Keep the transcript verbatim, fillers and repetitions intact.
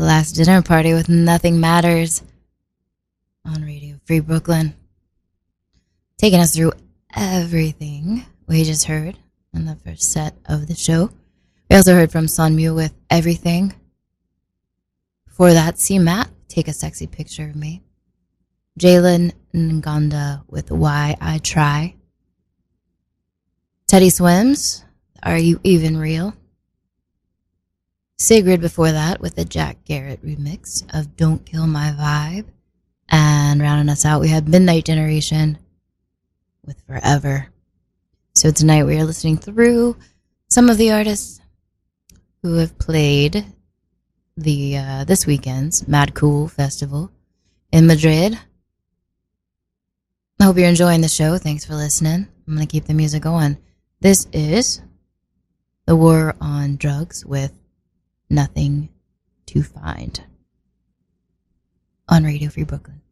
Last dinner party with Nothing Matters on Radio Free Brooklyn. Taking us through everything we just heard in the first set of the show. We also heard from Sunmu with Everything. Before that, see Matt, Take a Sexy Picture of Me. Jalen Ngonda with Why I Try. Teddy Swims, Are You Even Real? Sigrid before that with the Jack Garrett remix of Don't Kill My Vibe. And rounding us out, we had Midnight Generation with Forever. So tonight we are listening through some of the artists who have played the uh, this weekend's Mad Cool Festival in Madrid. I hope you're enjoying the show. Thanks for listening. I'm going to keep the music going. This is The War on Drugs with Nothing to Find on Radio Free Brooklyn.